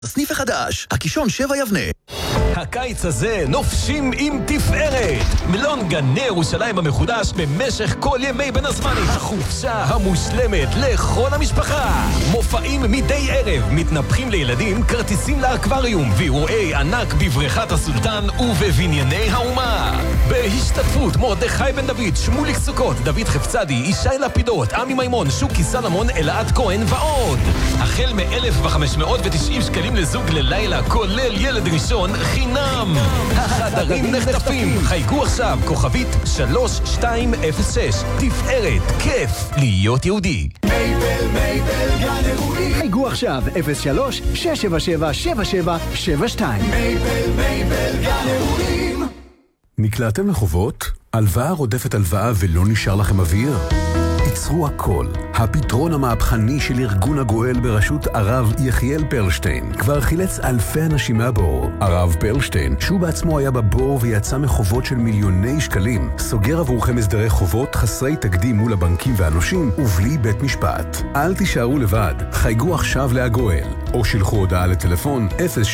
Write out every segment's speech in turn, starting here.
סניף החדש, הקישון 7 יבנה. הקיץ הזה נופשים עם תפארת. מלון גני ירושלים המחודש במשך כל ימי בין הזמנים. החופשה המושלמת לכל המשפחה. מופעים מדי ערב, מתנפחים לילדים, כרטיסים לאקווריום, ואירועי ענק בבריכת הסולטן ובבנייני האומה. בהשתתפות מרדכי בן דוד, שמוליק סוכות, דוד חפצדי, ישי לפידות, עמי מימון, שוקי סלמון, אלעד כהן ועוד. החל מ-1,590 שקלים לזוג ללילה, כולל ילד ראשון, חינם. החדרים נחטפים. חייגו עכשיו, כוכבית 3206. תפארת, כיף להיות יהודי. מייבל, גן אירועים. חייגו עכשיו, 03-677-7772. מייבל, גן אירועים. נקלעתם לחובות? הלוואה רודפת הלוואה ולא נשאר לכם אוויר? ייצרו הכל. הפתרון המהפכני של ארגון הגואל בראשות הרב יחיאל פרלשטיין כבר חילץ אלפי אנשים מהבור. הרב פרלשטיין, שהוא בעצמו היה בבור ויצא מחובות של מיליוני שקלים, סוגר עבורכם הסדרי חובות חסרי תקדים מול הבנקים והנושים ובלי בית משפט. אל תישארו לבד. חייגו עכשיו להגואל או שלחו הודעה לטלפון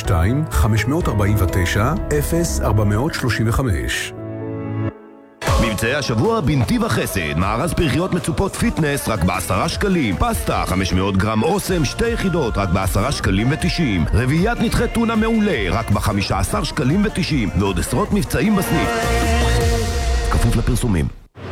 02-549-0435. מבצעי השבוע בנתיב החסד, מארז פרחיות מצופות פיטנס רק ב10 שקלים, פסטה 500 גרם אוסם 2 יחידות רק ב10 שקלים ו90, רביעיית נתחי טונה מעולה רק ב15 שקלים ו90, ועוד עשרות מבצעים בסניף, כפוף לפרסומים.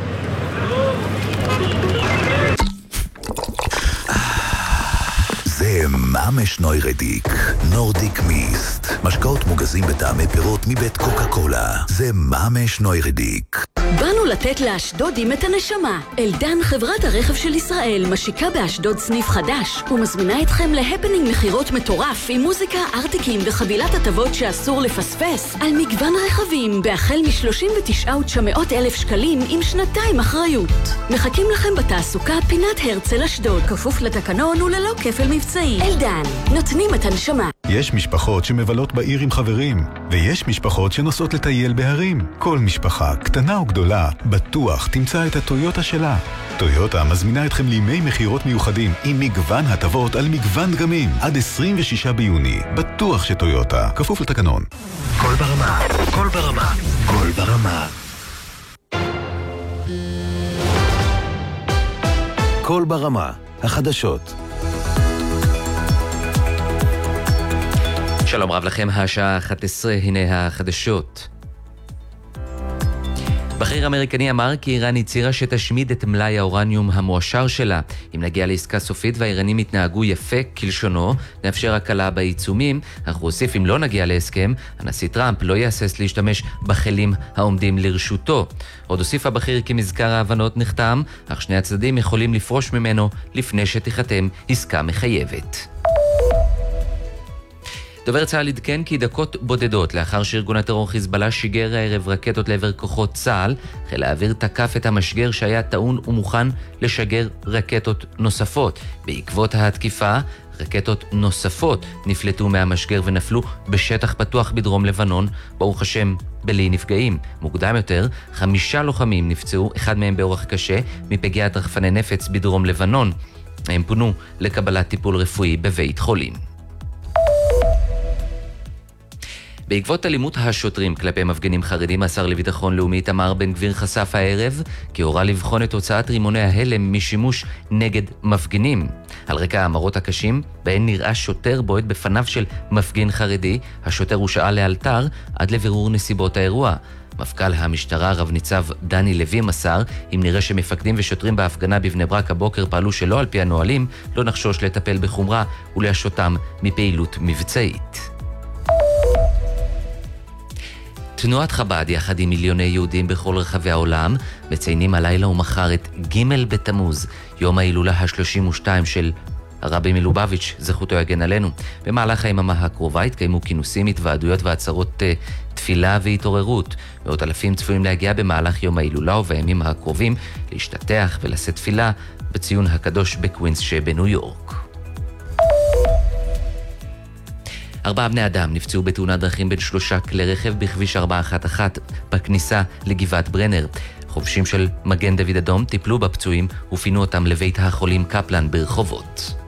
זה ממש נוירדיק, נורדיק מיסט. משקאות מוגזים בטעמי פירות מבית קוקה קולה. זה ממש נוירדיק. באנו לתת לאשדודים את הנשמה. אלדן, חברת הרכב של ישראל, משיקה באשדוד סניף חדש ומזמינה אתכם להפנינג מחירות מטורף עם מוזיקה, ארטיקים וחבילת הטבות שאסור לפספס על מגוון רכבים בהחל מ39,900 שקלים עם שנתיים אחריות. מחכים לכם בתעסוקה פינת הרצל אשדוד, כפוף לתקנון וללא כפל מבצעי. אלדן, נותנים את הנשמה. יש משפחות שמבלות בעיר עם חברים, ויש משפחות שנוסעות לטייל בהרים. כל משפחה, קטנה או גדולה, בטוח תמצא את הטויוטה שלה. טויוטה מזמינה אתכם לימי מחירות מיוחדים עם מגוון הטבות על מגוון דגמים. עד 26 ביוני. בטוח שטויוטה, כפוף לתקנון. כל ברמה, כל ברמה, כל ברמה. כל ברמה, החדשות. שלום רב לכם, השעה 11, הנה החדשות. בכיר אמריקני אמר כי איראן הצירה שתשמיד את מלאי האורניום המועשר שלה. אם נגיע לעסקה סופית והאיראנים יתנהגו יפה כלשונו, נאפשר הקלה בעיצומים, אך הוא הוסיף אם לא נגיע להסכם, הנשיא טראמפ לא יהסס להשתמש בכלים העומדים לרשותו. עוד הוסיף הבכיר כי מזכר ההבנות נחתם, אך שני הצדדים יכולים לפרוש ממנו לפני שתיחתם עסקה מחייבת. דובר צה"ל עדכן כי דקות בודדות לאחר שארגון הטרור חיזבאללה שיגר הערב רקטות לעבר כוחות צה"ל, חיל האוויר תקף את המשגר שהיה טעון ומוכן לשגר רקטות נוספות. בעקבות התקיפה, רקטות נוספות נפלטו מהמשגר ונפלו בשטח פתוח בדרום לבנון, ברוך השם בלי נפגעים. מוקדם יותר, 5 לוחמים נפצעו, אחד מהם באורח קשה, מפגיעת רחפני נפץ בדרום לבנון. הם פונו לקבלת טיפול רפואי בבית חולים. בעקבות אלימות השוטרים כלפי מפגינים חרדים, השר לביטחון לאומי איתמר בן גביר חשף הערב כי הורה לבחון את הוצאת רימוני ההלם משימוש נגד מפגינים. על רקע האמרות הקשים, בהן נראה שוטר בועט בפניו של מפגין חרדי, השוטר הושעה לאלתר עד לבירור נסיבות האירוע. מפכ"ל המשטרה רב ניצב דני לוי מסר, אם נראה שמפקדים ושוטרים בהפגנה בבני ברק הבוקר פעלו שלא על פי הנהלים, לא נחשוש לטפל בחומרה ולהשותם מפעילות מבצעית. תנועת חב"ד יחד עם מיליוני יהודים בכל רחבי העולם מציינים הלילה ומחר את ג' בתמוז, יום ההילולה ה-32 של הרבי מלובביץ', זכותו יגן עלינו. במהלך היממה הקרובה התקיימו כינוסים, התוועדויות ועצרות תפילה והתעוררות. מאות אלפים צפויים להגיע במהלך יום ההילולה ובימים הקרובים להשתתח ולשאת תפילה בציון הקדוש בקווינס שבניו יורק. 4 בני אדם נפצעו בתאונת דרכים בין 3 כלי רכב בכביש 411 בכניסה לגבעת ברנר. חובשים של מגן דוד אדום טיפלו בפצועים ופינו אותם לבית החולים קפלן ברחובות.